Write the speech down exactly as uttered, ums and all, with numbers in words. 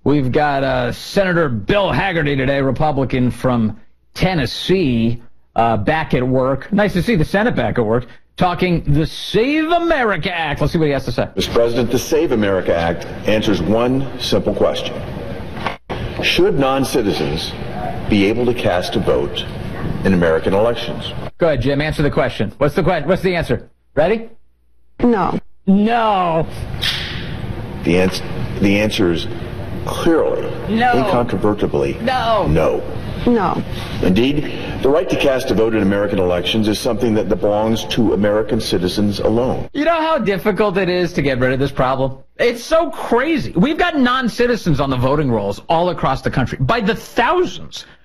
We've got uh, Senator Bill Hagerty today, Republican from Tennessee, uh, back at work. Nice to see the Senate back at work, talking the Save America Act. Let's see what he has to say. Mister President, the Save America Act answers one simple question. Should non-citizens be able to cast a vote in American elections? Go ahead, Jim. Answer the question. What's the question? What's the answer? Ready? No. No. The, ans- the answer is clearly, no. incontrovertibly, no. No. No. Indeed, the right to cast a vote in American elections is something that belongs to American citizens alone. You know how difficult it is to get rid of this problem? It's so crazy. We've got non-citizens on the voting rolls all across the country by the thousands.